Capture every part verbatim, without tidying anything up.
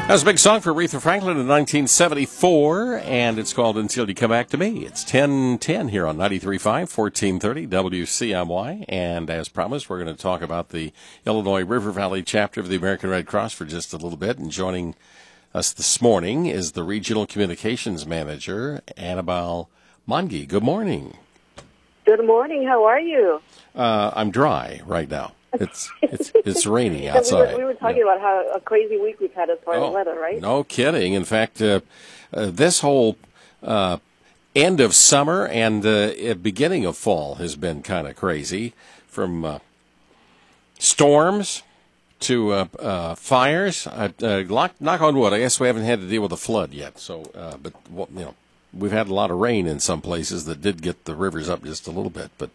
That was a big song for Aretha Franklin in nineteen seventy-four, and it's called Until You Come Back to Me. It's ten ten here on ninety-three point five, fourteen thirty W C M Y, and as promised, we're going to talk about the Illinois River Valley chapter of the American Red Cross for just a little bit, and joining us this morning is the Regional Communications Manager, Annabelle Monge. Good morning. Good morning. How are you? Uh, I'm dry right now. It's it's it's raining outside. we, were, we were talking yeah. about how a crazy week we've had as far oh, as weather, right? No kidding. In fact, uh, uh, this whole uh, end of summer and uh, beginning of fall has been kind of crazy, from uh, storms to uh, uh, fires. Uh, uh, knock, knock on wood. I guess we haven't had to deal with a flood yet. So, uh, but well, you know, we've had a lot of rain in some places that did get the rivers up just a little bit, but.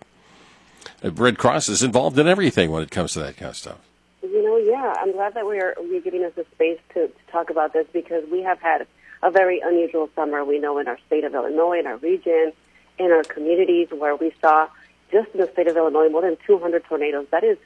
Red Cross is involved in everything when it comes to that kind of stuff. You know, yeah, I'm glad that we're you're giving us a space to, to talk about this, because we have had a very unusual summer. We know in our state of Illinois, in our region, in our communities, where we saw just in the state of Illinois more than two hundred tornadoes. That is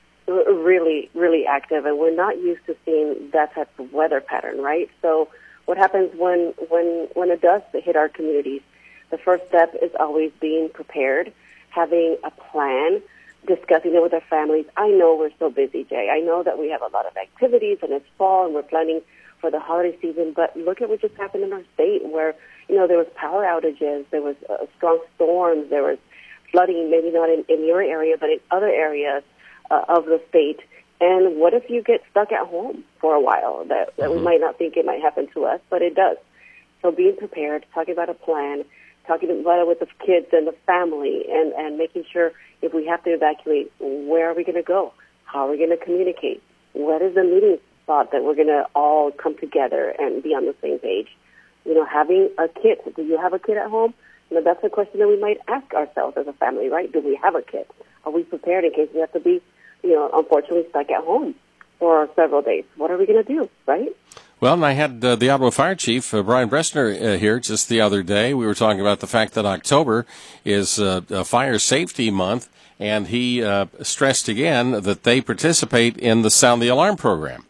really, really active, and we're not used to seeing that type of weather pattern, right? So what happens when when when it does hit our communities? The first step is always being prepared, having a plan, discussing it with our families. I know we're so busy, Jay. I know that we have a lot of activities, and it's fall, and we're planning for the holiday season, but look at what just happened in our state, where, you know, there was power outages, there was uh, strong storms, there was flooding, maybe not in, in your area, but in other areas uh, of the state. And what if you get stuck at home for a while? That, that mm-hmm. we might not think it might happen to us, but it does. So being prepared, talking about a plan, talking about it with the kids and the family, and, and making sure if we have to evacuate, where are we going to go? How are we going to communicate? What is the meeting spot that we're going to all come together and be on the same page? You know, having a kid. Do you have a kid at home? You know, that's a question that we might ask ourselves as a family, right? Do we have a kid? Are we prepared in case we have to be, you know, unfortunately stuck at home for several days? What are we going to do, right? Well, and I had uh, the Ottawa Fire Chief, uh, Brian Bressner, uh, here just the other day. We were talking about the fact that October is uh, a fire safety month, and he uh, stressed again that they participate in the Sound the Alarm program.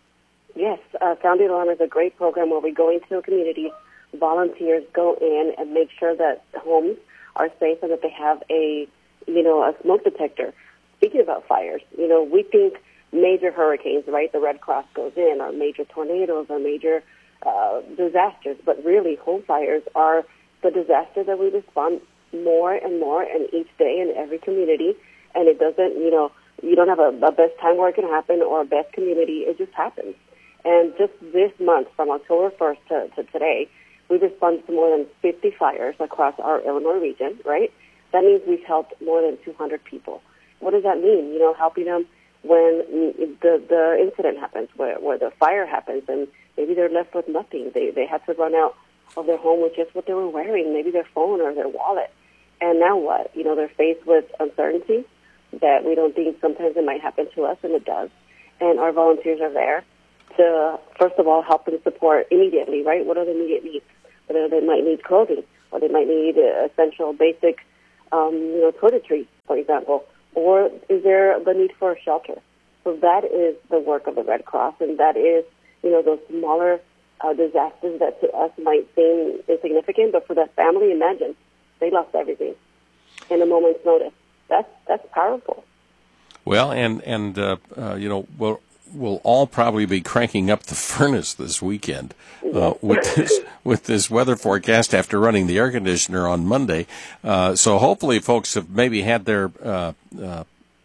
Yes, uh, Sound the Alarm is a great program where we go into a community, volunteers go in and make sure that homes are safe and that they have a, you know, a smoke detector. Speaking about fires, you know, we think major hurricanes, right? The Red Cross goes in, or major tornadoes, or major uh, disasters. But really, home fires are the disaster that we respond more and more, and each day in every community. And it doesn't, you know, you don't have a, a best time where it can happen or a best community. It just happens. And just this month, from October first to, to today, we've responded to more than fifty fires across our Illinois region, right? That means we've helped more than two hundred people. What does that mean? You know, helping them when the the incident happens, where, where the fire happens, and maybe they're left with nothing. They they had to run out of their home with just what they were wearing, maybe their phone or their wallet. And now what? You know, they're faced with uncertainty that we don't think sometimes it might happen to us, and it does. And our volunteers are there to, first of all, help them support immediately, right? What are the immediate needs? Whether they might need clothing, or they might need uh, essential, basic, um, you know, toiletries, for example. Or is there the need for a shelter? So that is the work of the Red Cross, and that is, you know, those smaller uh, disasters that to us might seem insignificant, but for that family, imagine they lost everything in a moment's notice. That's that's powerful. Well, and and uh, uh, you know, we'll we'll all probably be cranking up the furnace this weekend uh, with this with this weather forecast after running the air conditioner on Monday. Uh, so hopefully, folks have maybe had their uh, uh,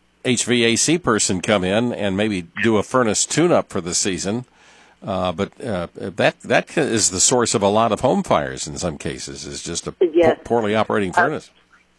H V A C person come in and maybe do a furnace tune-up for the season. Uh, but uh, that that is the source of a lot of home fires in some cases, is just a yes. po- poorly operating furnace.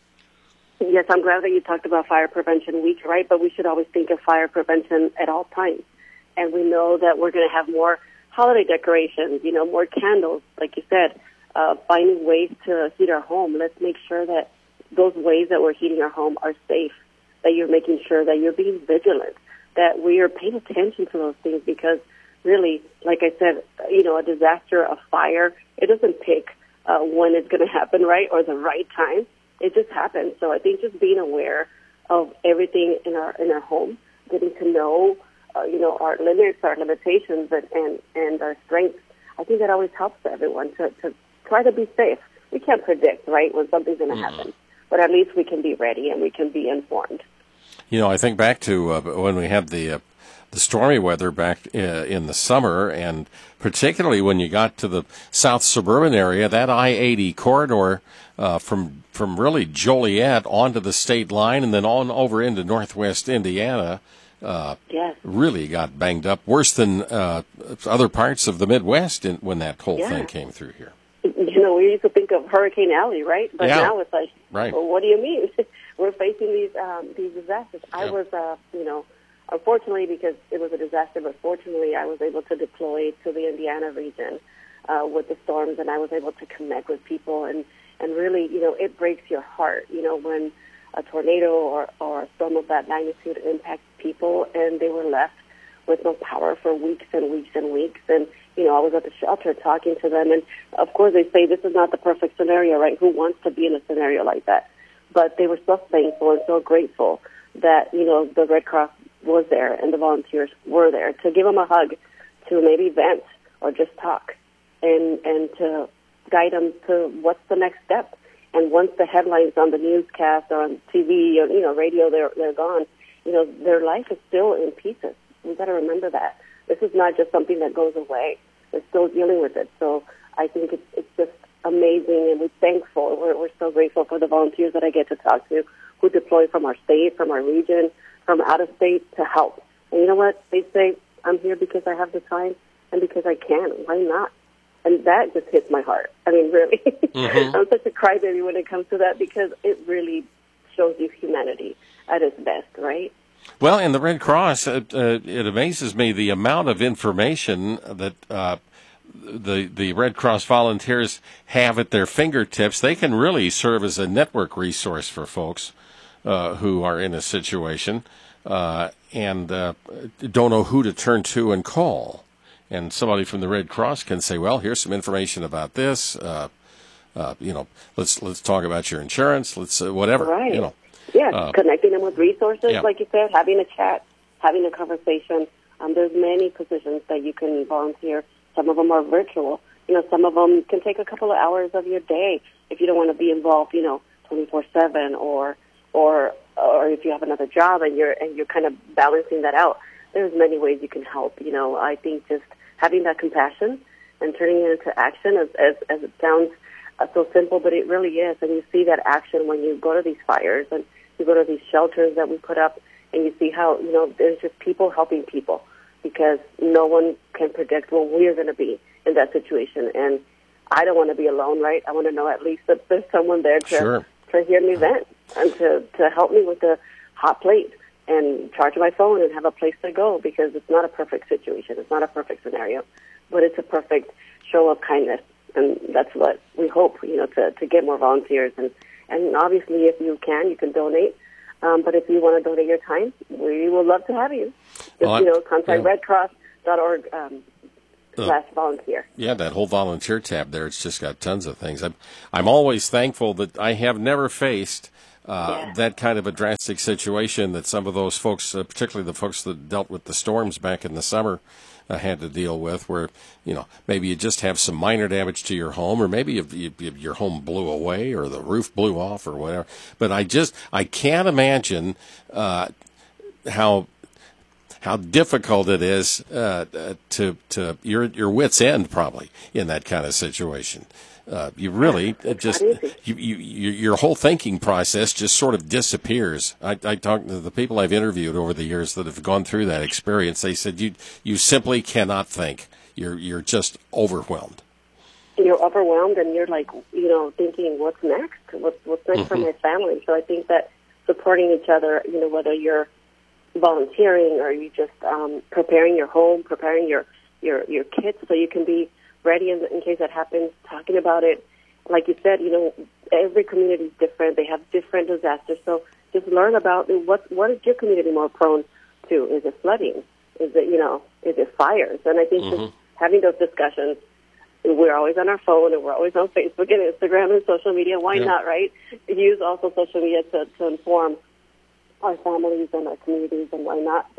Uh, yes, I'm glad that you talked about Fire Prevention Week, right? But we should always think of fire prevention at all times. And we know that we're going to have more holiday decorations, you know, more candles, like you said, uh, finding ways to heat our home. Let's make sure that those ways that we're heating our home are safe, that you're making sure that you're being vigilant, that we are paying attention to those things, because really, like I said, you know, a disaster, a fire, it doesn't pick uh, when it's going to happen, right, or the right time. It just happens. So I think just being aware of everything in our in our home, getting to know uh, you know, our limits, our limitations, and, and, and our strengths. I think that always helps everyone to, to try to be safe. We can't predict, right, when something's going to mm-hmm. happen, but at least we can be ready and we can be informed. You know, I think back to uh, when we had the uh, the stormy weather back uh, in the summer, and particularly when you got to the south suburban area, that I eighty corridor uh, from from really Joliet onto the state line and then on over into northwest Indiana uh, yes. really got banged up, worse than uh, other parts of the Midwest in, when that whole yeah. thing came through here. You know, we used to think of Hurricane Alley, right? But yeah. now it's like, right. well, what do you mean? We're facing these um, these disasters. Yeah. I was, uh, you know, unfortunately, because it was a disaster, but fortunately, I was able to deploy to the Indiana region uh, with the storms, and I was able to connect with people, and, and really, you know, it breaks your heart, you know, when a tornado or, or a storm of that magnitude impacts people, and they were left with no power for weeks and weeks and weeks, and you know, I was at the shelter talking to them, and of course they say this is not the perfect scenario, right? Who wants to be in a scenario like that? But they were so thankful and so grateful that, you know, the Red Cross was there and the volunteers were there to give them a hug, to maybe vent or just talk, and, and to guide them to what's the next step. And once the headlines on the newscast or on T V or, you know, radio, they're, they're gone, you know, their life is still in pieces. We've got to remember that. This is not just something that goes away. We're still dealing with it. So I think it's, it's just amazing, and we're thankful. We're, we're so grateful for the volunteers that I get to talk to who deploy from our state, from our region, from out of state to help. And you know what? They say, I'm here because I have the time and because I can. Why not? And that just hits my heart. I mean, really. Mm-hmm. I'm such a crybaby when it comes to that because it really shows you humanity at its best, right? Well, in the Red Cross, uh, uh, it amazes me the amount of information that uh, the the Red Cross volunteers have at their fingertips. They can really serve as a network resource for folks uh, who are in a situation uh, and uh, don't know who to turn to and call. And somebody from the Red Cross can say, "Well, here's some information about this. Uh, uh, you know, let's let's talk about your insurance. Let's uh, whatever. Right. You know." Yeah, uh, connecting them with resources, yeah. like you said, having a chat, having a conversation. Um, there's many positions that you can volunteer. Some of them are virtual. You know, some of them can take a couple of hours of your day if you don't want to be involved, you know, twenty-four seven, or or or if you have another job and you're and you're kind of balancing that out. There's many ways you can help. You know, I think just having that compassion and turning it into action, as as, as it sounds uh, so simple, but it really is. And you see that action when you go to these fires and you go to these shelters that we put up, and you see how, you know, there's just people helping people, because no one can predict when we're going to be in that situation. And I don't want to be alone, right? I want to know at least that there's someone there to sure. to hear me vent and to, to help me with the hot plate and charge my phone and have a place to go, because it's not a perfect situation. It's not a perfect scenario, but it's a perfect show of kindness. And that's what we hope, you know, to, to get more volunteers. And, and obviously, if you can, you can donate. Um, but if you want to donate your time, we would love to have you. Just, well, you know, contact yeah. redcross dot org um, slash volunteer. Yeah, that whole volunteer tab there, it's just got tons of things. I'm, I'm always thankful that I have never faced uh, yeah. that kind of a drastic situation that some of those folks, uh, particularly the folks that dealt with the storms back in the summer, uh, had to deal with, where, you know, maybe you just have some minor damage to your home, or maybe if, you, if your home blew away or the roof blew off or whatever. But I just, I can't imagine uh, how how difficult it is uh, to to your your wit's end probably in that kind of situation. Uh, you really it just you, you, you your whole thinking process just sort of disappears. I, I talked to the people I've interviewed over the years that have gone through that experience. They said you you simply cannot think. You're you're just overwhelmed. You're overwhelmed, and you're like, you know, thinking, what's next? What's what's next mm-hmm. for my family? So I think that supporting each other, you know, whether you're volunteering or you just um, preparing your home, preparing your your your kits so you can be ready in, in case that happens, talking about it. Like you said, you know, every community is different. They have different disasters. So just learn about what what is your community more prone to? Is it flooding? Is it, you know, is it fires? And I think mm-hmm. just having those discussions, we're always on our phone and we're always on Facebook and Instagram and social media. Why yeah. not, right? Use also social media to, to inform our families and our communities, and why not just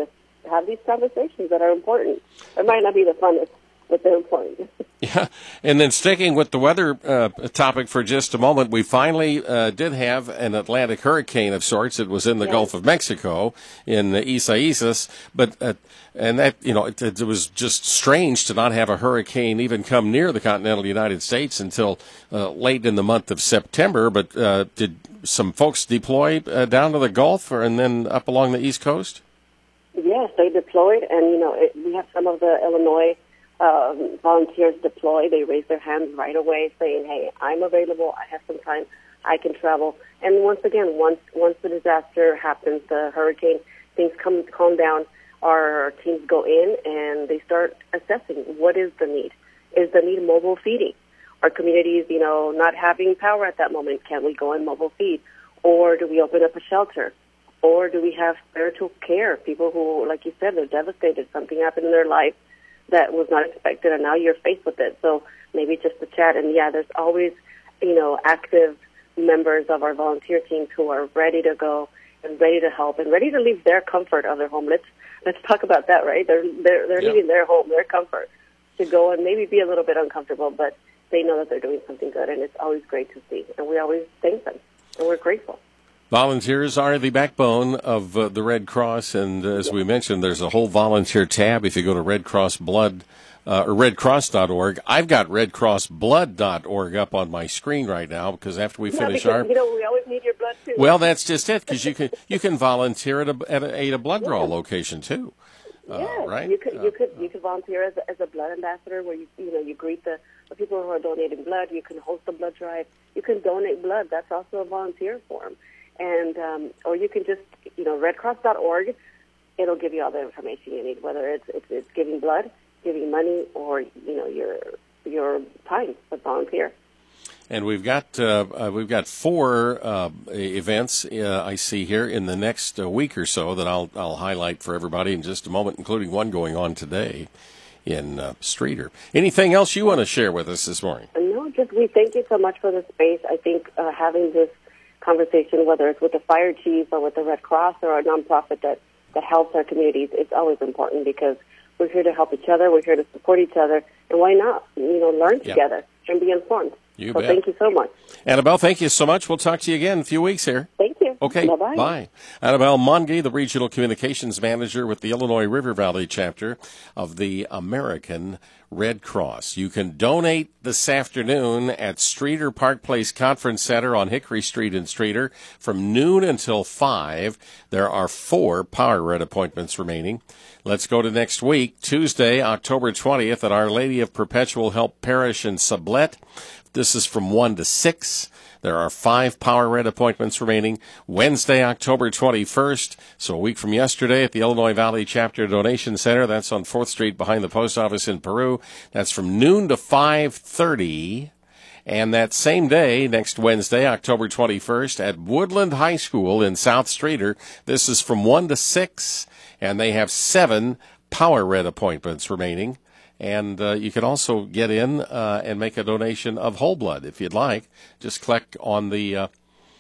have these conversations that are important. It might not be the funnest, but they're important. Yeah, and then sticking with the weather uh, topic for just a moment, we finally uh, did have an Atlantic hurricane of sorts. It was in the yes. Gulf of Mexico in Isaias, but uh, and that you know it, it was just strange to not have a hurricane even come near the continental United States until uh, late in the month of September. But uh, did some folks deploy uh, down to the Gulf or, and then up along the East Coast? Yes, they deployed, and you know it, we have some of the Illinois Um, volunteers deploy. They raise their hands right away saying, hey, I'm available, I have some time, I can travel. And once again, once once the disaster happens, the hurricane, things come calm down, our teams go in and they start assessing what is the need. Is the need mobile feeding? Are communities, you know, not having power at that moment? Can we go and mobile feed? Or do we open up a shelter? Or do we have spiritual care? People who, like you said, they're devastated. Something happened in their life that was not expected, and now you're faced with it. So maybe just to chat. And, yeah, there's always, you know, active members of our volunteer teams who are ready to go and ready to help and ready to leave their comfort of their home. Let's let's talk about that, right? They're they're, they're yeah. leaving their home, their comfort, to go and maybe be a little bit uncomfortable, but they know that they're doing something good, and it's always great to see. And we always thank them, and we're grateful. Volunteers are the backbone of uh, the Red Cross, and uh, as we mentioned, there's a whole volunteer tab if you go to Red Cross Blood uh, or red cross dot org. I've got red cross blood dot org up on my screen right now because after we yeah, finish because, our, you know, we always need your blood too. Well, that's just it, because you can you can volunteer at a at a, at a blood draw yeah. location too. Uh, yeah, right? you could uh, you could you could volunteer as a, as a blood ambassador, where you you know you greet the, the people who are donating blood. You can host a blood drive. You can donate blood. That's also a volunteer form. And um, or you can just, you know, red cross dot org. It'll give you all the information you need, whether it's, it's it's giving blood, giving money, or you know your your time as volunteer. And we've got uh, uh, we've got four uh, events uh, I see here in the next uh, week or so that I'll I'll highlight for everybody in just a moment, including one going on today in uh, Streator. Anything else you want to share with us this morning? No, just we thank you so much for the space. I think uh, having this conversation, whether it's with the fire chief or with the Red Cross or a nonprofit that, that helps our communities, it's always important because we're here to help each other, we're here to support each other, and why not, you know, learn yep. together and be informed. You so bet. Thank you so much. Annabelle, thank you so much. We'll talk to you again in a few weeks here. Thank you. Okay, Bye-bye. bye. Annabelle Monge, the Regional Communications Manager with the Illinois River Valley chapter of the American Red Cross. You can donate this afternoon at Streator Park Place Conference Center on Hickory Street in Streator from noon until five. There are four Power Red appointments remaining. Let's go to next week, Tuesday, October twentieth, at Our Lady of Perpetual Help Parish in Sublette. This is from one to six. There are five Power Red appointments remaining. Wednesday, October twenty-first, so a week from yesterday, at the Illinois Valley Chapter Donation Center. That's on fourth Street behind the post office in Peru. That's from noon to five thirty. And that same day, next Wednesday, October twenty-first, at Woodland High School in South Streator. This is from one to six, and they have seven Power Red appointments remaining. And uh, you can also get in uh, and make a donation of whole blood if you'd like. Just click on the uh,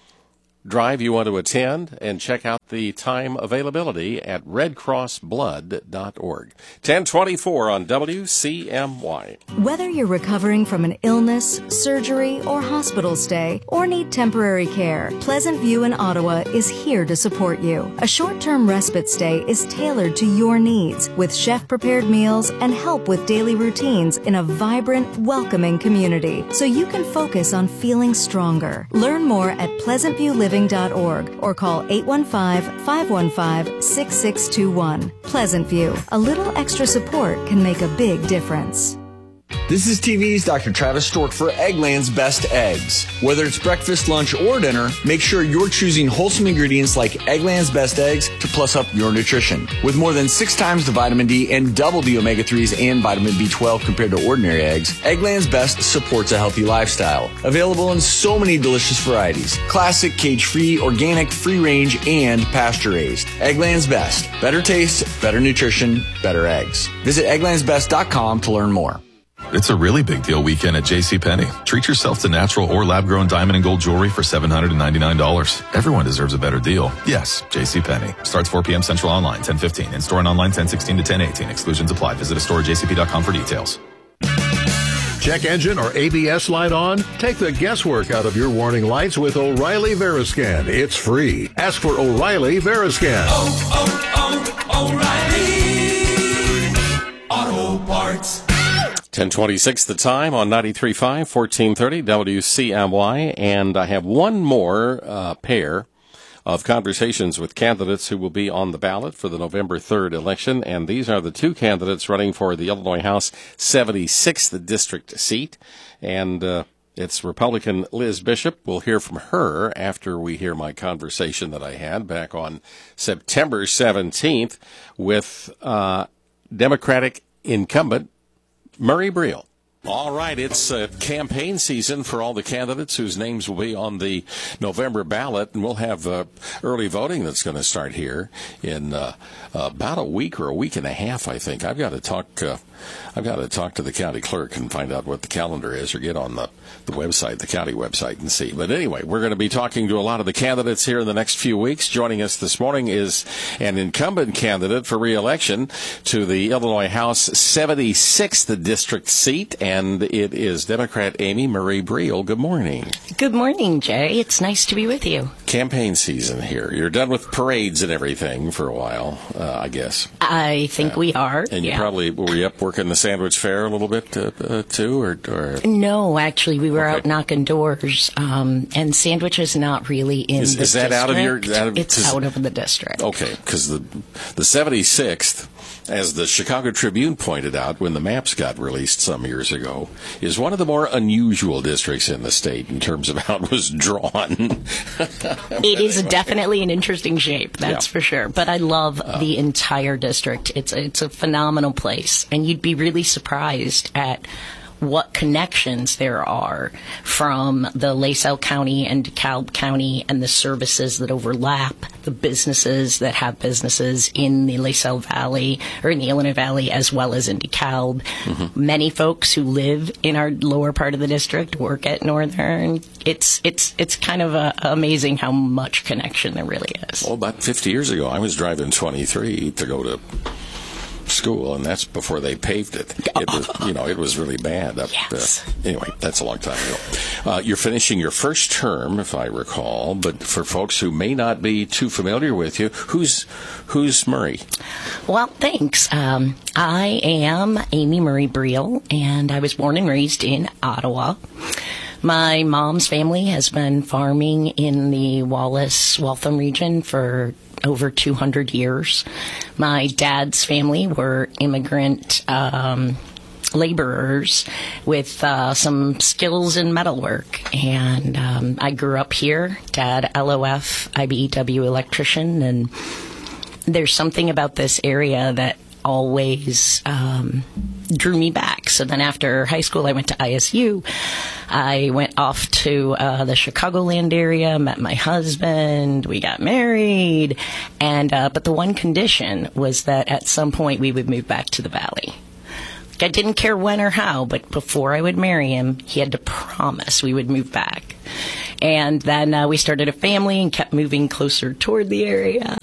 drive you want to attend and check out the time availability at red cross blood dot org. ten twenty-four on W C M Y. Whether you're recovering from an illness, surgery, or hospital stay, or need temporary care, Pleasant View in Ottawa is here to support you. A short-term respite stay is tailored to your needs with chef-prepared meals and help with daily routines in a vibrant, welcoming community, so you can focus on feeling stronger. Learn more at pleasant view living dot org or call eight one five, five one five, six six two one. Pleasant View. A little extra support can make a big difference. This is T V's Doctor Travis Stork for Eggland's Best Eggs. Whether it's breakfast, lunch, or dinner, make sure you're choosing wholesome ingredients like Eggland's Best Eggs to plus up your nutrition. With more than six times the vitamin D and double the omega threes and vitamin B twelve compared to ordinary eggs, Eggland's Best supports a healthy lifestyle. Available in so many delicious varieties. Classic, cage-free, organic, free-range, and pasture-raised. Eggland's Best. Better taste, better nutrition, better eggs. Visit egglands best dot com to learn more. It's a really big deal weekend at JCPenney. Treat yourself to natural or lab-grown diamond and gold jewelry for seven hundred ninety-nine dollars. Everyone deserves a better deal. Yes, JCPenney. Starts four p.m. Central online, ten fifteen. In-store and online, ten sixteen to ten eighteen. Exclusions apply. Visit a store at j c p dot com for details. Check engine or A B S light on? Take the guesswork out of your warning lights with O'Reilly Veriscan. It's free. Ask for O'Reilly Veriscan. Oh, oh, oh, O'Reilly Auto Parts. ten twenty-six the time on ninety-three point five, fourteen thirty W C M Y. And I have one more uh, pair of conversations with candidates who will be on the ballot for the November third election. And these are the two candidates running for the Illinois House seventy-sixth district seat. And uh, it's Republican Liz Bishop. We'll hear from her after we hear my conversation that I had back on September seventeenth with uh, Democratic incumbent Murray Briel. All right, it's uh, campaign season for all the candidates whose names will be on the November ballot, and we'll have uh, early voting that's going to start here in uh, about a week or a week and a half, I think. I've got to talk. Uh, I've got to talk to the county clerk and find out what the calendar is, or get on the, the website, the county website, and see. But anyway, we're going to be talking to a lot of the candidates here in the next few weeks. Joining us this morning is an incumbent candidate for re-election to the Illinois House seventy-sixth district seat, and it is Democrat Amy Marie Briel. Good morning. Good morning, Jay. It's nice to be with you. Campaign season here. You're done with parades and everything for a while, uh, I guess. I think uh, we are. And you yeah. probably, were you up working the sandwich fair a little bit uh, uh, too? or, or No, actually, we were okay. out knocking doors, um, and sandwich is not really in is, the is that district. out of your... Out of, it's out of the district. Okay, because the, the seventy-sixth, as the Chicago Tribune pointed out when the maps got released some years ago, is one of the more unusual districts in the state in terms of how it was drawn. It is anyway. Definitely an interesting shape, that's yeah. for sure. But I love uh, the entire district. It's a, it's a phenomenal place, and you'd be really surprised at what connections there are from the LaSalle County and DeKalb County and the services that overlap, the businesses that have businesses in the LaSalle Valley or in the Illinois Valley as well as in DeKalb. Mm-hmm. Many folks who live in our lower part of the district work at Northern. It's it's it's kind of uh, amazing how much connection there really is. Well, about fifty years ago, I was driving twenty-three to go to school, and that's before they paved it. It was, you know, it was really bad. Up, yes. uh, anyway, that's a long time ago. Uh, you're finishing your first term, if I recall, but for folks who may not be too familiar with you, who's who's Murray? Well, thanks. Um, I am Amy Murray Briel, and I was born and raised in Ottawa. My mom's family has been farming in the Wallace-Waltham region for over two hundred years. My dad's family were immigrant um, laborers with uh, some skills in metalwork. And um, I grew up here. Dad, L O F, I B E W electrician. And there's something about this area that always um, drew me back. So then after high school, I went to I S U. I went off to uh, the Chicagoland area, met my husband, we got married, and uh, but the one condition was that at some point we would move back to the Valley. I didn't care when or how, but before I would marry him, he had to promise we would move back. And then uh, we started a family and kept moving closer toward the area.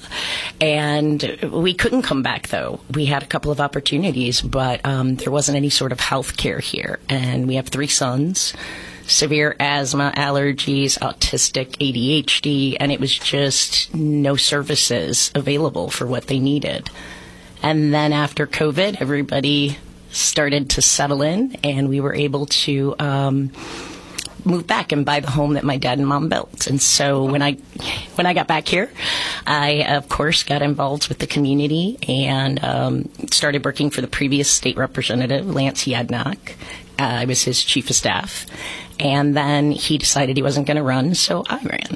And we couldn't come back, though. We had a couple of opportunities, but um, there wasn't any sort of health care here. And we have three sons, severe asthma, allergies, autistic, A D H D, and it was just no services available for what they needed. And then after COVID, everybody started to settle in, and we were able to um, move back and buy the home that my dad and mom built. And so when I when I got back here, I, of course, got involved with the community and um, started working for the previous state representative, Lance Yadnock. Uh, I was his chief of staff. And then he decided he wasn't going to run, so I ran.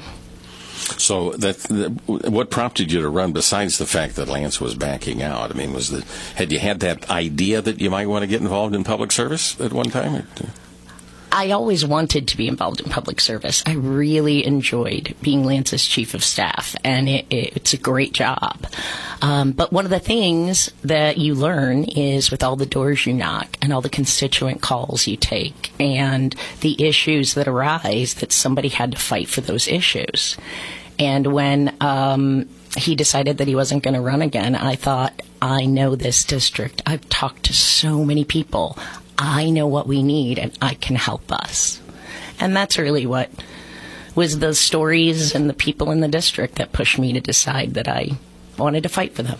So that, that, what prompted you to run besides the fact that Lance was backing out? I mean, was the had you had that idea that you might want to get involved in public service at one time? Or? I always wanted to be involved in public service. I really enjoyed being Lance's chief of staff, and it, it, it's a great job. Um, but one of the things that you learn is with all the doors you knock and all the constituent calls you take and the issues that arise, that somebody had to fight for those issues. And when um, he decided that he wasn't going to run again, I thought, I know this district. I've talked to so many people. I know what we need, and I can help us. And that's really what was the stories and the people in the district that pushed me to decide that I wanted to fight for them.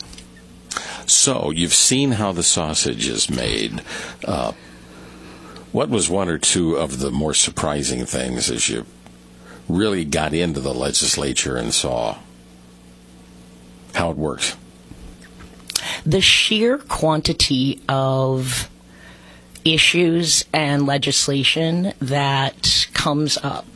So you've seen how the sausage is made. Uh, what was one or two of the more surprising things as you really got into the legislature and saw how it works? The sheer quantity of issues and legislation that comes up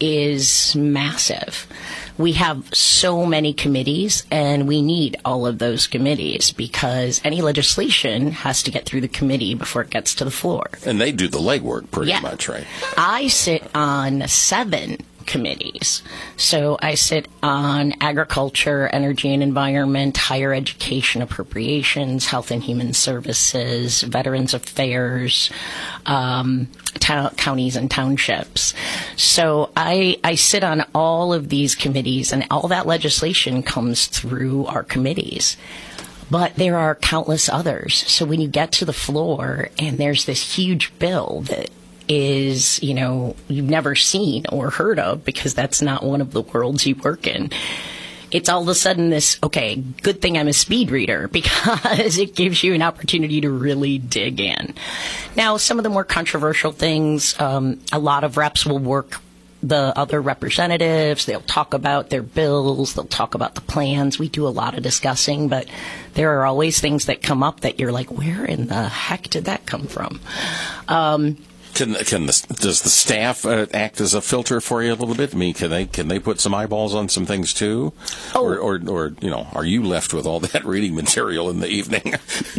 is massive. We have so many committees, and we need all of those committees because any legislation has to get through the committee before it gets to the floor. And they do the legwork pretty yeah. much, right? I sit on seven committees. So I sit on agriculture, energy and environment, higher education appropriations, health and human services, veterans affairs, um, ta- counties and townships. So I, I sit on all of these committees, and all that legislation comes through our committees. But there are countless others. So when you get to the floor and there's this huge bill that is, you know, you've never seen or heard of because that's not one of the worlds you work in. It's all of a sudden this, okay, good thing I'm a speed reader because it gives you an opportunity to really dig in. Now, some of the more controversial things, um, a lot of reps will work the other representatives. They'll talk about their bills. They'll talk about the plans. We do a lot of discussing, but there are always things that come up that you're like, where in the heck did that come from? Um, Can can the, does the staff uh, act as a filter for you a little bit? I mean, can they can they put some eyeballs on some things too, oh. or, or or you know, are you left with all that reading material in the evening?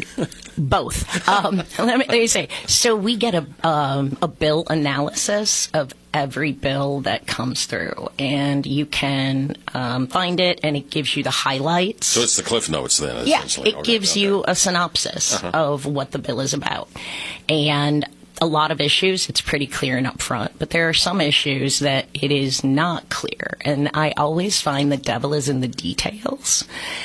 Both. Um, let, me, let me say. So we get a um, a bill analysis of every bill that comes through, and you can um, find it, and it gives you the highlights. So it's the Cliff Notes then, yeah, essentially. it okay, gives okay. you a synopsis uh-huh. of what the bill is about, and a lot of issues, it's pretty clear and upfront, but there are some issues that it is not clear, and I always find the devil is in the details.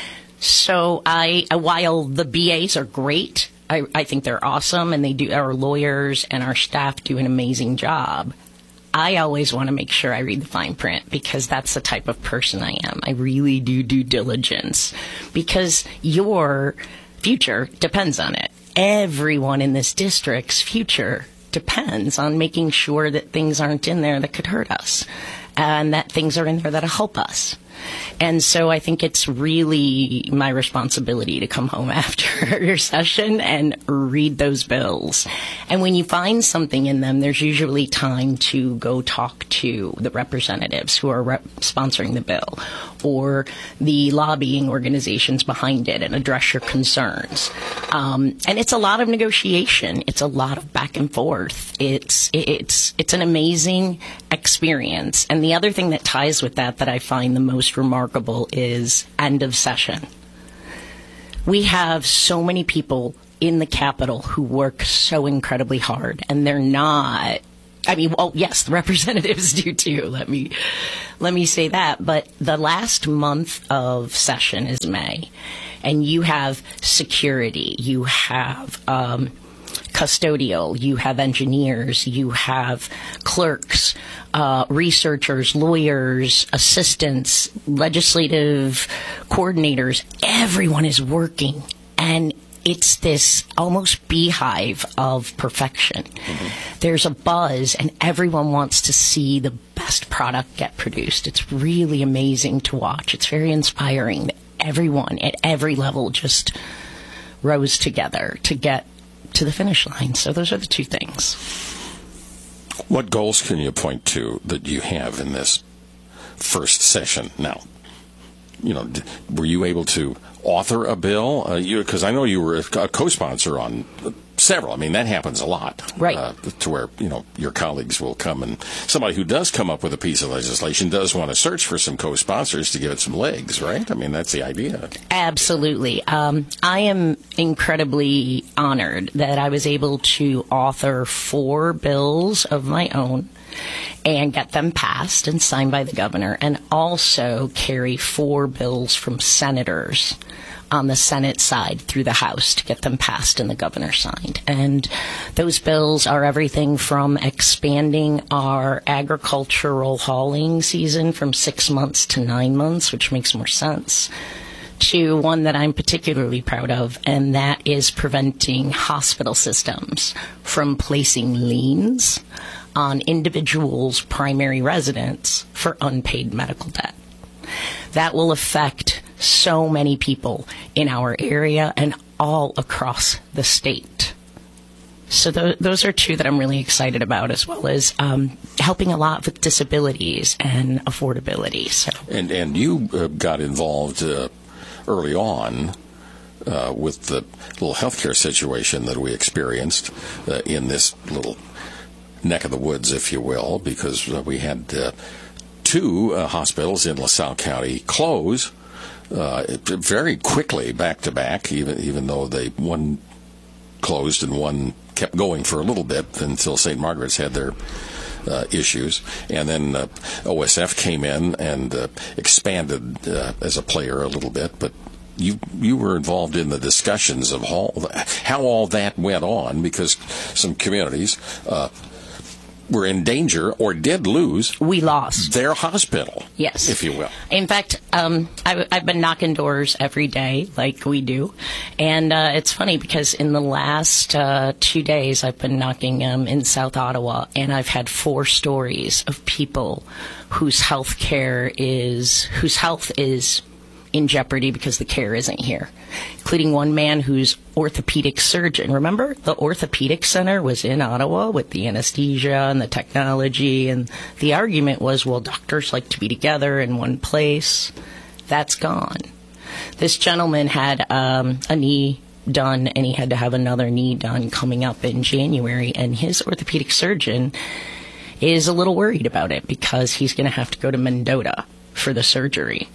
So I, while the B As are great, I, I think they're awesome, and they do. Our lawyers and our staff do an amazing job. I always want to make sure I read the fine print because that's the type of person I am. I really do due diligence because your future depends on it. Everyone in this district's future depends on making sure that things aren't in there that could hurt us and that things are in there that'll help us. And so I think it's really my responsibility to come home after your session and read those bills. And when you find something in them, there's usually time to go talk to the representatives who are rep- sponsoring the bill or the lobbying organizations behind it and address your concerns. Um, and it's a lot of negotiation. It's a lot of back and forth. It's, it's, it's an amazing experience. And the other thing that ties with that that I find the most remarkable is end of session. We have so many people in the Capitol who work so incredibly hard, and they're not, I mean, well, yes, the representatives do too, let me, let me say that, but the last month of session is May, and you have security, you have, um, custodial, you have engineers, you have clerks, uh, researchers, lawyers, assistants, legislative coordinators. Everyone is working, and it's this almost beehive of perfection. Mm-hmm. There's a buzz, and everyone wants to see the best product get produced. It's really amazing to watch. It's very inspiring that everyone at every level just rose together to get to the finish line. So those are the two things. What goals can you point to that you have in this first session? Now, you know, were you able to author a bill? Uh, you, because I know you were a co-sponsor on several. I mean, that happens a lot. Right. Uh, to where, you know, your colleagues will come and somebody who does come up with a piece of legislation does want to search for some co-sponsors to give it some legs, right? I mean, that's the idea. Absolutely. Um, I am incredibly honored that I was able to author four bills of my own and get them passed and signed by the governor, and also carry four bills from senators on the Senate side through the House to get them passed and the governor signed. And those bills are everything from expanding our agricultural hauling season from six months to nine months, which makes more sense, to one that I'm particularly proud of, and that is preventing hospital systems from placing liens on individuals' primary residence for unpaid medical debt. That will affect so many people in our area and all across the state. So th- those are two that I'm really excited about, as well as um, helping a lot with disabilities and affordability. So. And, and you uh, got involved uh, early on uh, with the little healthcare situation that we experienced uh, in this little neck of the woods, if you will, because uh, we had uh, two uh, hospitals in LaSalle County close uh, very quickly, back to back, even even though they one closed and one kept going for a little bit until Saint Margaret's had their uh, issues, and then uh, O S F came in and uh, expanded uh, as a player a little bit, but. You you were involved in the discussions of how, how all that went on, because some communities uh, were in danger or did lose. We lost their hospital. Yes, if you will. In fact, um, I, I've been knocking doors every day, like we do, and uh, it's funny because in the last uh, two days I've been knocking um, in South Ottawa, and I've had four stories of people whose health care is whose health is. in jeopardy because the care isn't here, including one man who's orthopedic surgeon. Remember, the orthopedic center was in Ottawa with the anesthesia and the technology, and the argument was, well, doctors like to be together in one place. That's gone. This gentleman had um, a knee done, and he had to have another knee done coming up in January, and his orthopedic surgeon is a little worried about it because he's going to have to go to Mendota for the surgery.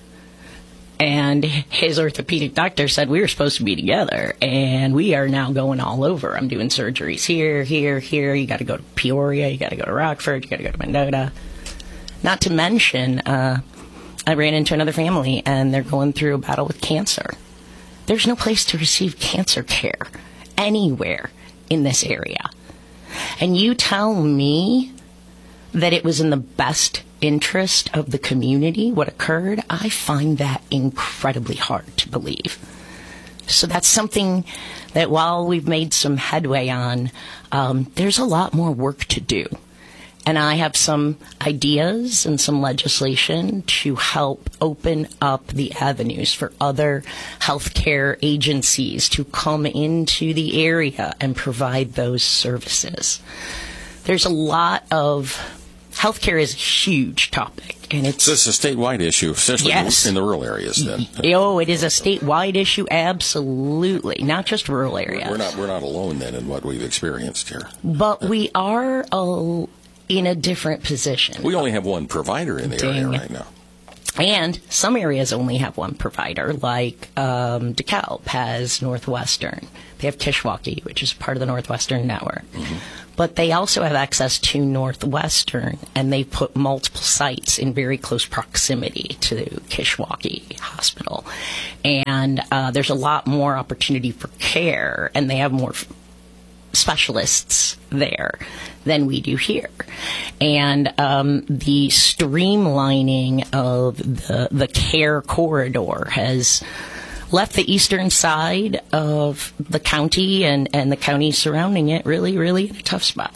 And his orthopedic doctor said, we were supposed to be together, and we are now going all over. I'm doing surgeries here, here, here. You got to go to Peoria. You got to go to Rockford. You got to go to Mendota. Not to mention, uh, I ran into another family, and they're going through a battle with cancer. There's no place to receive cancer care anywhere in this area. And you tell me that it was in the best interest of the community what occurred, I find that incredibly hard to believe. So that's something that while we've made some headway on, um, there's a lot more work to do. And I have some ideas and some legislation to help open up the avenues for other healthcare agencies to come into the area and provide those services. There's a lot of healthcare is a huge topic, and it's so it's a statewide issue, especially yes. in the rural areas. Then, oh, it is a statewide issue, absolutely, not just rural areas. We're not we're not alone then in what we've experienced here, but we are a, in a different position. We only have one provider in the Dang. area right now. And some areas only have one provider, like um, DeKalb has Northwestern. They have Kishwaukee, which is part of the Northwestern network. Mm-hmm. But they also have access to Northwestern, and they put multiple sites in very close proximity to Kishwaukee Hospital. And uh, there's a lot more opportunity for care, and they have more f- specialists there than we do here. And um, the streamlining of the, the care corridor has left the eastern side of the county and, and the counties surrounding it really, really in a tough spot.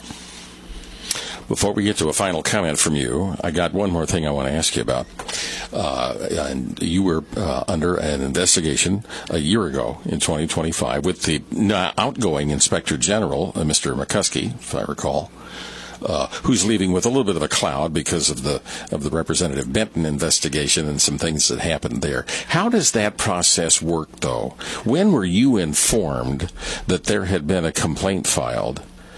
Before we get to a final comment from you, I got one more thing I want to ask you about. Uh, and you were uh, under an investigation a year ago in twenty twenty-five with the outgoing Inspector General, uh, Mister McCuskey, if I recall. uh, who's leaving with a little bit of a cloud because of the of the Representative Benton investigation and some things that happened there. How does that process work, though? When were you informed that there had been a complaint filed?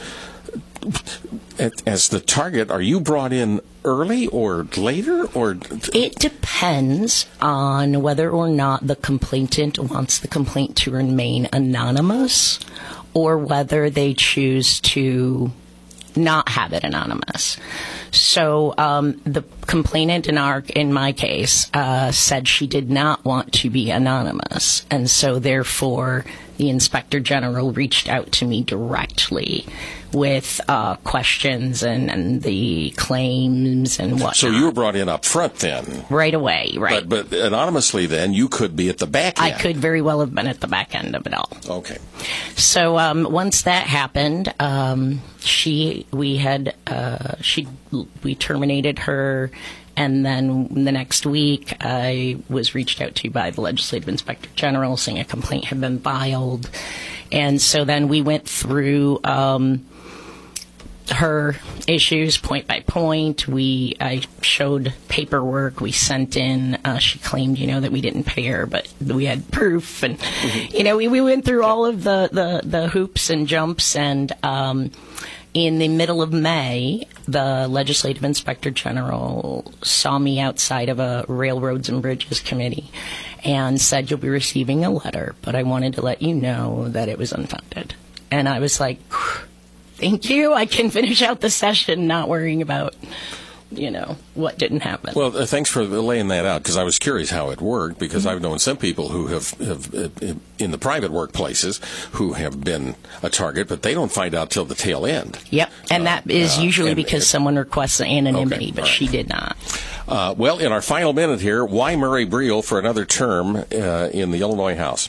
As the target, are you brought in early or later, or it depends on whether or not the complainant wants the complaint to remain anonymous, or whether they choose to not have it anonymous. So um, the complainant in our in my case uh, said she did not want to be anonymous, and so therefore the Inspector General reached out to me directly with uh, questions and, and the claims and whatnot. So you were brought in up front then? Right away, right. But, but anonymously then, you could be at the back end. I could very well have been at the back end of it all. Okay. So um, once that happened, um, she, we had, uh, she, we terminated her. And then the next week, I was reached out to by the Legislative Inspector General saying a complaint had been filed. And so then we went through um, her issues point by point. We I showed paperwork we sent in. Uh, she claimed, you know, that we didn't pay her, but we had proof. And, mm-hmm. you know, we, we went through all of the, the, the hoops and jumps. And um, in the middle of May, the Legislative Inspector General saw me outside of a Railroads and Bridges committee and said, "You'll be receiving a letter, but I wanted to let you know that it was unfounded." And I was like, thank you. I can finish out the session not worrying about, you know, what didn't happen. Well, uh, thanks for laying that out, because I was curious how it worked, because mm-hmm. I've known some people who have, have uh, in the private workplaces, who have been a target, but they don't find out till the tail end. Yep, and uh, that is uh, usually and, because and, someone requests anonymity, okay, but right. she did not. Uh, well, in our final minute here, why Murray Briel for another term uh, in the Illinois House?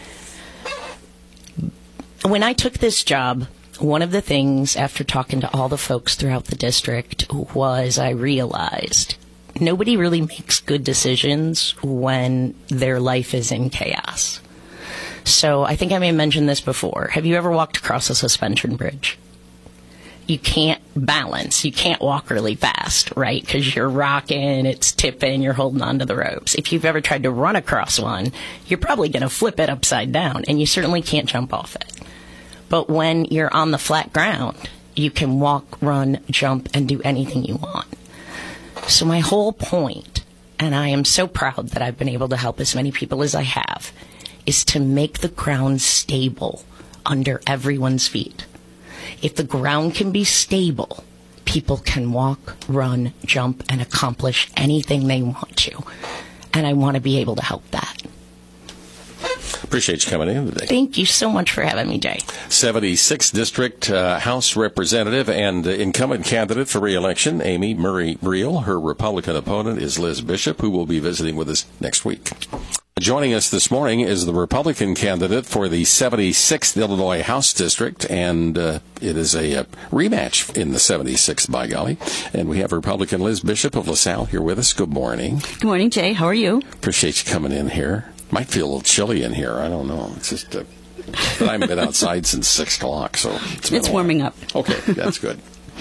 When I took this job, one of the things, after talking to all the folks throughout the district, was I realized nobody really makes good decisions when their life is in chaos. So I think I may have mentioned this before. Have you ever walked across a suspension bridge? You can't balance. You can't walk really fast, right? Because you're rocking, it's tipping, you're holding onto the ropes. If you've ever tried to run across one, you're probably going to flip it upside down, and you certainly can't jump off it. But when you're on the flat ground, you can walk, run, jump, and do anything you want. So my whole point, and I am so proud that I've been able to help as many people as I have, is to make the ground stable under everyone's feet. If the ground can be stable, people can walk, run, jump, and accomplish anything they want to. And I want to be able to help that. Appreciate you coming in today. Thank you so much for having me, Jay. seventy-sixth District uh, House Representative and uh, incumbent candidate for re-election, Amy Murray Briel. Her Republican opponent is Liz Bishop, who will be visiting with us next week. Joining us this morning is the Republican candidate for the seventy-sixth Illinois House District, and uh, it is a, a rematch in the seventy-sixth, by golly. And we have Republican Liz Bishop of LaSalle here with us. Good morning. Good morning, Jay. How are you? Appreciate you coming in here. Might feel a little chilly in here. I don't know. It's just, uh, but I haven't been outside since six o'clock, so it's, it's warming up. Okay, that's good.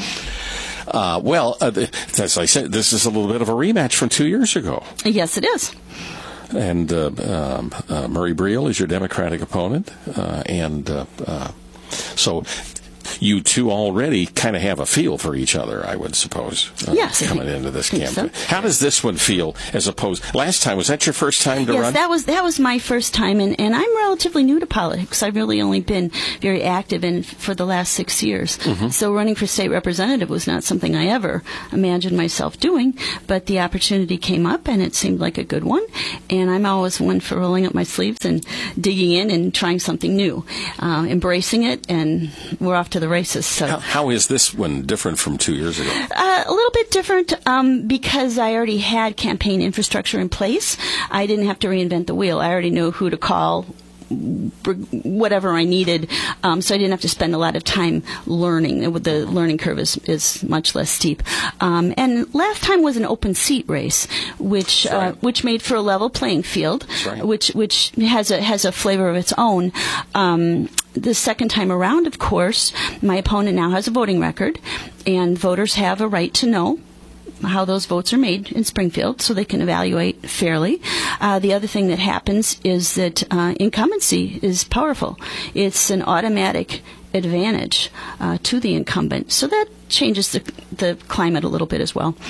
Uh, well, uh, as I said, this is a little bit of a rematch from two years ago. Yes, it is. And uh, um, uh, Murray Briel is your Democratic opponent, uh, and uh, uh, so you two already kind of have a feel for each other, I would suppose, uh, yes, coming into this campaign. So. How does this one feel as opposed? Last time, was that your first time to yes, run? Yes, that was that was my first time, and, and I'm relatively new to politics. I've really only been very active in for the last six years. Mm-hmm. So running for state representative was not something I ever imagined myself doing, but the opportunity came up, and it seemed like a good one. And I'm always one for rolling up my sleeves and digging in and trying something new, uh, embracing it, and we're off to the races. So. How, how is this one different from two years ago? Uh, a little bit different um, because I already had campaign infrastructure in place. I didn't have to reinvent the wheel. I already knew who to call, whatever I needed, um, so I didn't have to spend a lot of time learning. The learning curve is, is much less steep. Um, and last time was an open seat race, which right. uh, which made for a level playing field, right. which which has a has a flavor of its own. Um, The second time around, of course, my opponent now has a voting record, and voters have a right to know how those votes are made in Springfield so they can evaluate fairly. Uh, the other thing that happens is that uh, incumbency is powerful. It's an automatic advantage uh, to the incumbent. So that changes the, the climate a little bit as well.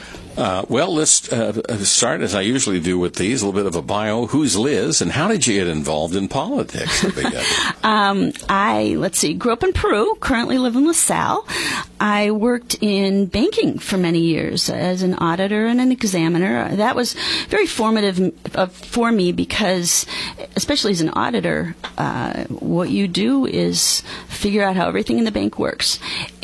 Uh, well, let's uh, start, as I usually do with these, a little bit of a bio. Who's Liz, and how did you get involved in politics to begin? um, I, let's see, grew up in Peru, currently live in LaSalle. I worked in banking for many years as an auditor and an examiner. That was very formative uh, for me because, especially as an auditor, uh, what you do is figure out how everything in the bank works.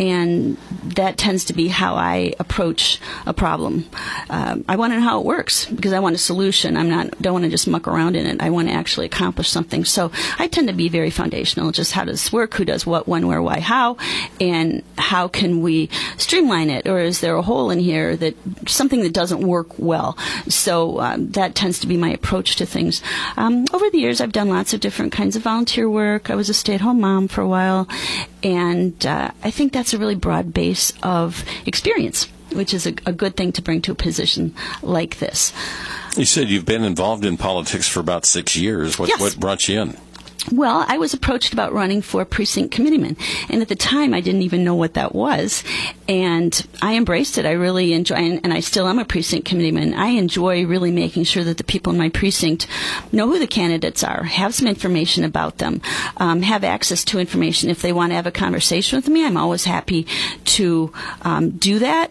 And that tends to be how I approach a problem. Um, I want to know how it works because I want a solution. I'm not don't want to just muck around in it. I want to actually accomplish something. So I tend to be very foundational. Just how does this work? Who does what? When? Where? Why? How? And how can we streamline it? Or is there a hole in here that something that doesn't work well? So um, that tends to be my approach to things. Um, over the years, I've done lots of different kinds of volunteer work. I was a stay-at-home mom for a while, and uh, I think that's a really broad base of experience, which is a, a good thing to bring to a position like this. You said you've been involved in politics for about six years. What, yes. what brought you in? Well, I was approached about running for precinct committeeman, and at the time I didn't even know what that was, and I embraced it. I really enjoy, and, and I still am a precinct committeeman. I enjoy really making sure that the people in my precinct know who the candidates are, have some information about them, um, have access to information. If they want to have a conversation with me, I'm always happy to um, do that.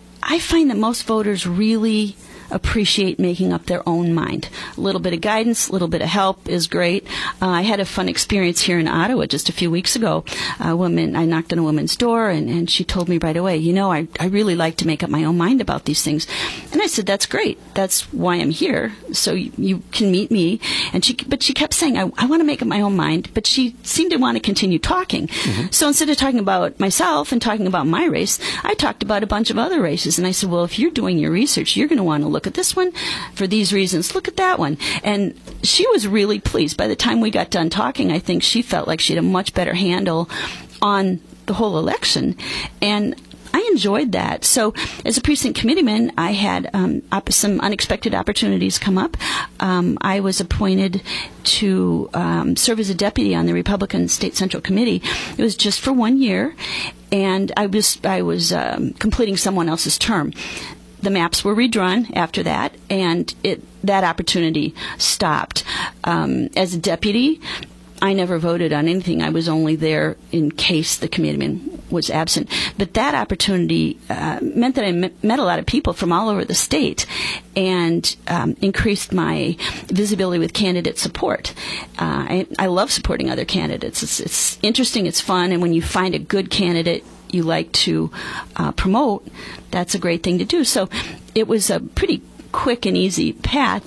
I find that most voters really appreciate making up their own mind. A little bit of guidance, a little bit of help is great. Uh, I had a fun experience here in Ottawa just a few weeks ago. A woman, I knocked on a woman's door, and, and she told me right away, you know, I, I really like to make up my own mind about these things. And I said, that's great. That's why I'm here. So you, you can meet me. And she, but she kept saying, I, I want to make up my own mind. But she seemed to want to continue talking. Mm-hmm. So instead of talking about myself and talking about my race, I talked about a bunch of other races. And I said, well, if you're doing your research, you're going to want to look Look at this one for these reasons. Look at that one. And she was really pleased. By the time we got done talking, I think she felt like she had a much better handle on the whole election. And I enjoyed that. So as a precinct committeeman, I had um, op- some unexpected opportunities come up. Um, I was appointed to um, serve as a deputy on the Republican State Central Committee. It was just for one year, and I was, I was um, completing someone else's term. The maps were redrawn after that, and it that opportunity stopped. Um, as a deputy, I never voted on anything. I was only there in case the committeeman was absent. But that opportunity uh, meant that I met, met a lot of people from all over the state and um, increased my visibility with candidate support. Uh, I, I love supporting other candidates. It's, it's interesting, it's fun, and when you find a good candidate you like to uh, promote, that's a great thing to do. So it was a pretty quick and easy path.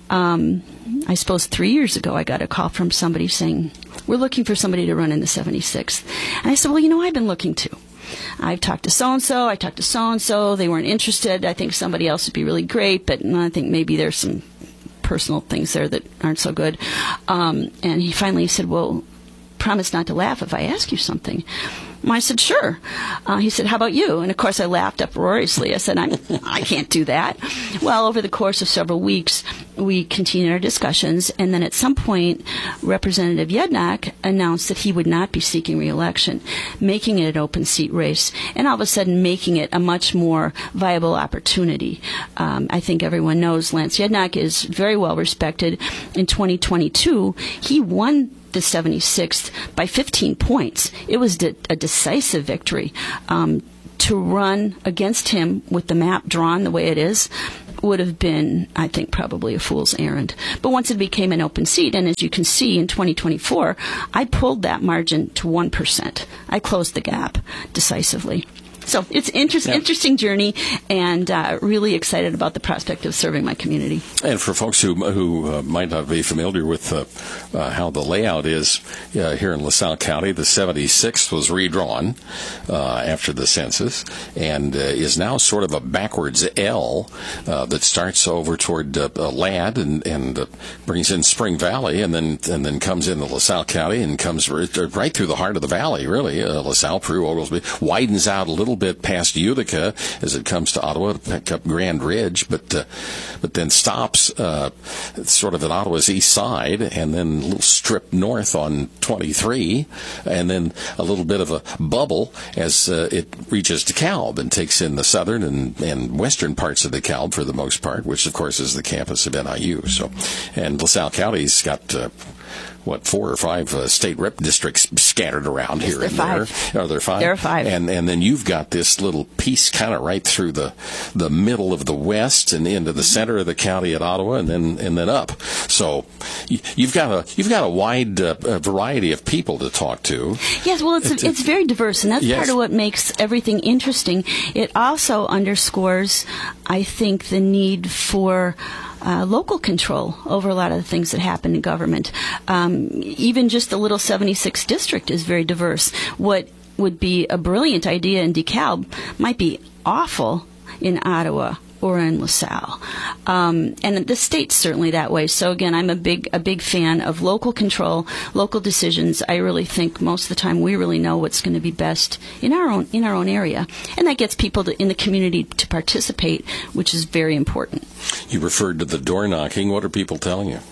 Um, I suppose three years ago I got a call from somebody saying, we're looking for somebody to run in the seventy-sixth. And I said, well, you know, I've been looking too. I've talked to so-and-so, I talked to so-and-so, they weren't interested. I think somebody else would be really great, but I think maybe there's some personal things there that aren't so good. Um, and he finally said, well, promise not to laugh if I ask you something. I said, sure. Uh, he said, how about you? And, of course, I laughed uproariously. I said, I'm, I can't do that. Well, over the course of several weeks, we continued our discussions, and then at some point, Representative Yednock announced that he would not be seeking re-election, making it an open seat race, and all of a sudden making it a much more viable opportunity. Um, I think everyone knows Lance Yednock is very well respected. In twenty twenty-two, he won the seventy-sixth by fifteen points. It was de- a decisive victory. Um, to run against him with the map drawn the way it is would have been, I think, probably a fool's errand. But once it became an open seat, and as you can see in twenty twenty-four, I pulled that margin to one percent. I closed the gap decisively. So it's an inter- yeah. interesting journey, and uh, really excited about the prospect of serving my community. And for folks who who uh, might not be familiar with uh, uh, how the layout is uh, here in LaSalle County, the seventy-sixth was redrawn uh, after the census and uh, is now sort of a backwards L uh, that starts over toward uh, uh, Ladd and, and uh, brings in Spring Valley and then and then comes into LaSalle County and comes right, right through the heart of the valley, really. Uh, LaSalle, Peru, Oglesby, widens out a little bit past Utica as it comes to Ottawa to pick up Grand Ridge, but uh, but then stops uh, sort of at Ottawa's east side and then a little strip north on twenty-three and then a little bit of a bubble as uh, it reaches DeKalb and takes in the southern and, and western parts of DeKalb for the most part, which of course is the campus of N I U. So, and LaSalle County's got uh, what, four or five uh, state rep districts scattered around here and there. Are there five? There are five. And and then you've got this little piece kind of right through the the middle of the west and into the center of the county at Ottawa, and then and then up. So you, you've got a you've got a wide uh, variety of people to talk to. Yes, well, it's it's very diverse, and that's yes. part of what makes everything interesting. It also underscores, I think, the need for Uh, local control over a lot of the things that happen in government. Um, even just the little seventy-sixth district is very diverse. What would be a brilliant idea in DeKalb might be awful in Ottawa or in LaSalle. Um, and the state's certainly that way. So again, I'm a big a big fan of local control, local decisions. I really think most of the time we really know what's going to be best in our own in our own area, and that gets people to, in the community to participate, which is very important. You referred to the door knocking. What are people telling you?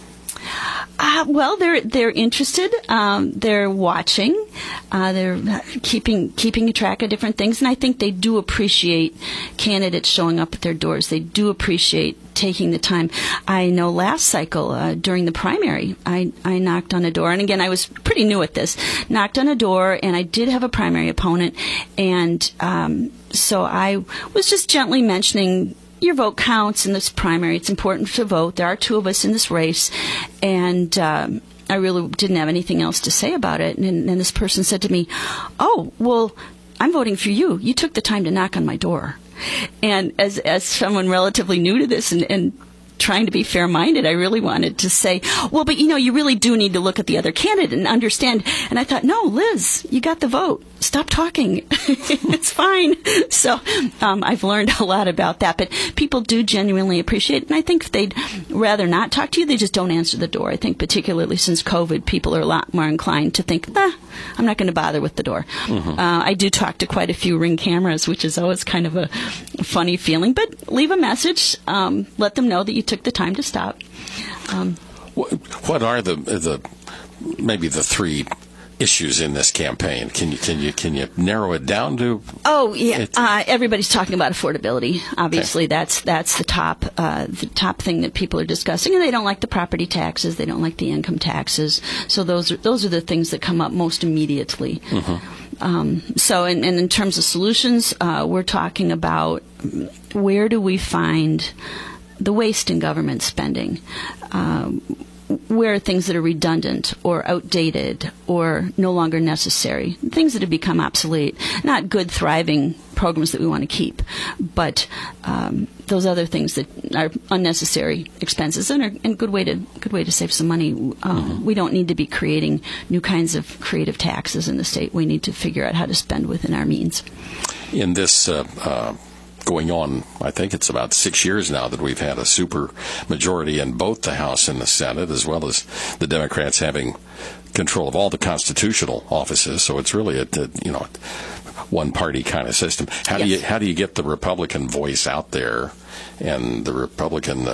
Uh, well, they're they're interested. Um, they're watching. Uh, they're keeping keeping track of different things, and I think they do appreciate candidates showing up at their doors. They do appreciate taking the time. I know last cycle uh, during the primary, I I knocked on a door, and again I was pretty new at this. Knocked on a door, and I did have a primary opponent, and um, so I was just gently mentioning, your vote counts in this primary. It's important to vote. There are two of us in this race. And um, I really didn't have anything else to say about it. And, and this person said to me, oh, well, I'm voting for you. You took the time to knock on my door. And as as someone relatively new to this and, and trying to be fair-minded, I really wanted to say, well, but, you know, you really do need to look at the other candidate and understand. And I thought, no, Liz, you got the vote. Stop talking. It's fine. So um, I've learned a lot about that. But people do genuinely appreciate it. And I think if they'd rather not talk to you, they just don't answer the door. I think particularly since COVID, people are a lot more inclined to think, ah, I'm not going to bother with the door. Mm-hmm. Uh, I do talk to quite a few Ring cameras, which is always kind of a funny feeling. But leave a message. Um, let them know that you took the time to stop. Um, what, what are the the maybe the three issues in this campaign? Can you can you can you narrow it down to? Oh yeah, uh, everybody's talking about affordability. Obviously, okay. that's that's the top uh, the top thing that people are discussing, and they don't like the property taxes, they don't like the income taxes. So those are those are the things that come up most immediately. Mm-hmm. Um, so, and, and in terms of solutions, uh, we're talking about where do we find the waste in government spending. Um, where are things that are redundant or outdated or no longer necessary, things that have become obsolete, not good, thriving programs that we want to keep, but um, those other things that are unnecessary expenses and are a good way to good way to save some money. Um, mm-hmm. We don't need to be creating new kinds of creative taxes in the state. We need to figure out how to spend within our means. In this uh, uh going on, I think it's about six years now that we've had a super majority in both the House and the Senate, as well as the Democrats having control of all the constitutional offices. So it's really a, a you know one party kind of system. How yes. do you how do you get the Republican voice out there and the Republican uh,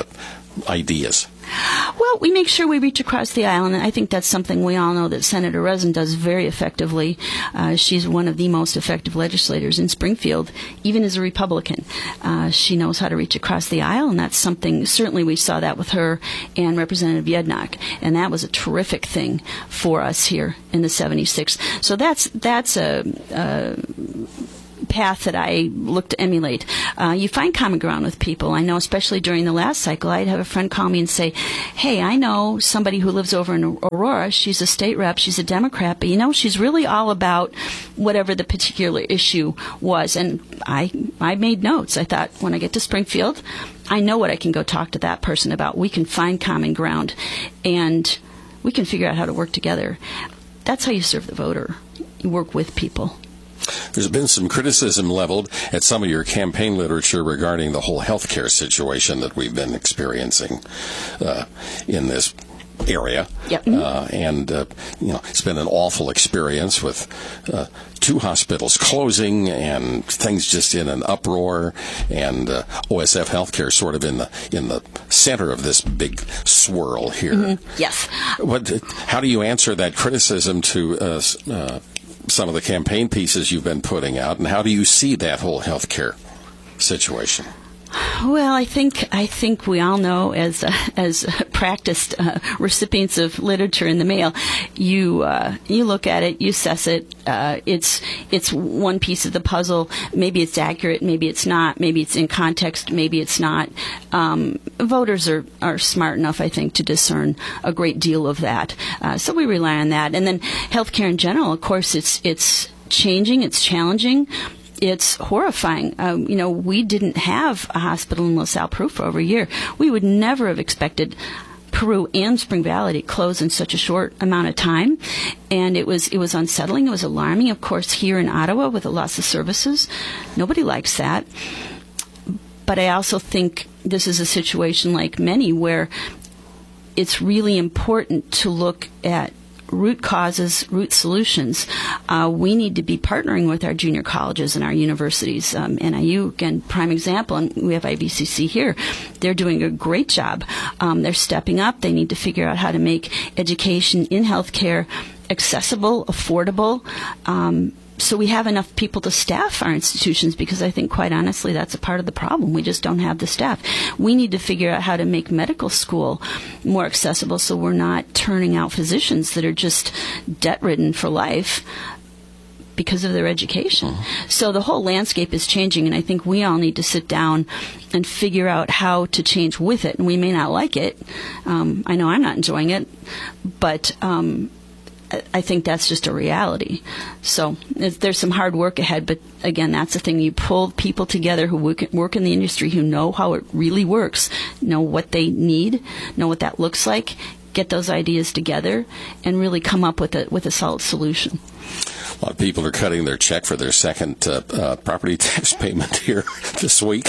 ideas? Well, we make sure we reach across the aisle, and I think that's something we all know that Senator Rezin does very effectively. Uh, she's one of the most effective legislators in Springfield, even as a Republican. Uh, she knows how to reach across the aisle, and that's something, certainly we saw that with her and Representative Yednock, and that was a terrific thing for us here in the seventy-sixth. So that's, that's a... a path that I look to emulate. Uh, you find common ground with people. I know, especially during the last cycle, I'd have a friend call me and say, hey, I know somebody who lives over in Aurora. She's a state rep. She's a Democrat. But, you know, she's really all about whatever the particular issue was. And I, I made notes. I thought, when I get to Springfield, I know what I can go talk to that person about. We can find common ground, and we can figure out how to work together. That's how you serve the voter. You work with people. There's been some criticism leveled at some of your campaign literature regarding the whole healthcare situation that we've been experiencing uh, in this area. Yep. Uh, and, uh, you know, it's been an awful experience with uh, two hospitals closing and things just in an uproar, and uh, O S F Healthcare sort of in the in the center of this big swirl here. Mm-hmm. Yes. What, how do you answer that criticism to uh, uh, some of the campaign pieces you've been putting out, and how do you see that whole healthcare situation? Well, I think I think we all know, as uh, as practiced uh, recipients of literature in the mail, you uh, you look at it, you assess it. Uh, it's it's one piece of the puzzle. Maybe it's accurate, maybe it's not. Maybe it's in context, maybe it's not. Um, voters are, are smart enough, I think, to discern a great deal of that. Uh, so we rely on that. And then healthcare in general, of course, it's it's changing, it's challenging. It's horrifying. Um, you know, we didn't have a hospital in LaSalle, Peru for over a year. We would never have expected Peru and Spring Valley to close in such a short amount of time. And it was it was unsettling. It was alarming. Of course, here in Ottawa with the loss of services, nobody likes that. But I also think this is a situation like many where it's really important to look at root causes, root solutions. Uh, we need to be partnering with our junior colleges and our universities. Um, N I U, again, prime example, and we have I B C C here. They're doing a great job. Um, they're stepping up. They need to figure out how to make education in healthcare accessible, affordable, um, so we have enough people to staff our institutions, because I think, quite honestly, that's a part of the problem. We just don't have the staff. We need to figure out how to make medical school more accessible so we're not turning out physicians that are just debt-ridden for life because of their education. Mm-hmm. So the whole landscape is changing, and I think we all need to sit down and figure out how to change with it. And we may not like it. Um, I know I'm not enjoying it, but um I think that's just a reality. So there's some hard work ahead, but again, that's the thing. You pull people together who work in the industry, who know how it really works, know what they need, know what that looks like, get those ideas together, and really come up with a with a solid solution. A lot of people are cutting their check for their second uh, uh, property tax payment here this week.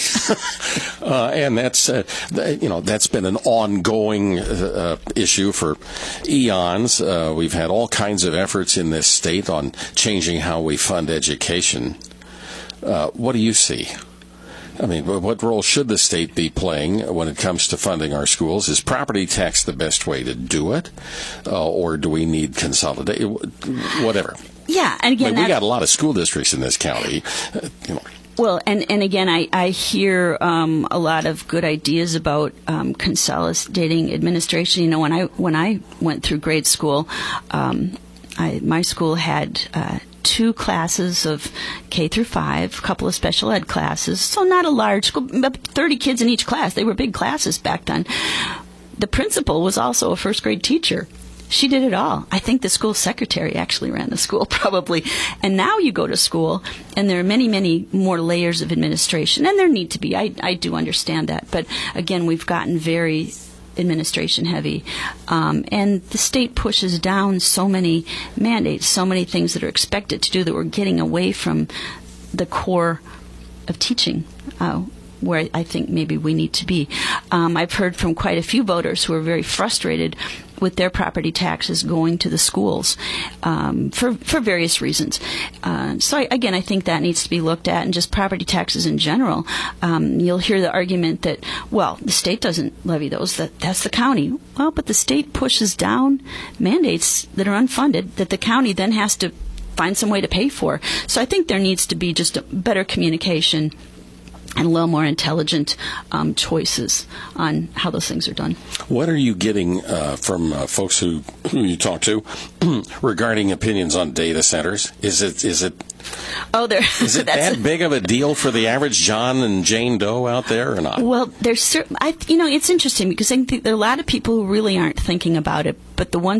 Yes, uh, and that's uh, you know that's been an ongoing uh, issue for eons. Uh, we've had all kinds of efforts in this state on changing how we fund education. Uh, what do you see? I mean, what role should the state be playing when it comes to funding our schools? Is property tax the best way to do it, uh, or do we need consolidation? Whatever. Yeah, and again, I mean, we got a lot of school districts in this county. Uh, you know. Well, and, and again, I, I hear um, a lot of good ideas about um, consolidating administration. You know, when I when I went through grade school, um, I, my school had uh, two classes of K through five, a couple of special ed classes, so not a large school, about thirty kids in each class. They were big classes back then. The principal was also a first grade teacher. She did it all. I think the school secretary actually ran the school, probably. And now you go to school, and there are many, many more layers of administration, and there need to be. I, I do understand that. But again, we've gotten very administration heavy. Um, and the state pushes down so many mandates, so many things that are expected to do, that we're getting away from the core of teaching, uh, where I think maybe we need to be. Um, I've heard from quite a few voters who are very frustrated with their property taxes going to the schools um, for for various reasons. Uh, so I, again, I think that needs to be looked at, and just property taxes in general. Um, you'll hear the argument that, well, the state doesn't levy those; that that's the county. Well, but the state pushes down mandates that are unfunded that the county then has to find some way to pay for. So I think there needs to be just a better communication and a little more intelligent um, choices on how those things are done. What are you getting uh, from uh, folks who, who you talk to regarding opinions on data centers? Is it is it oh, there is it that big of a deal for the average John and Jane Doe out there or not? Well, there's certain, I, you know, it's interesting because I think there are a lot of people who really aren't thinking about it, but the ones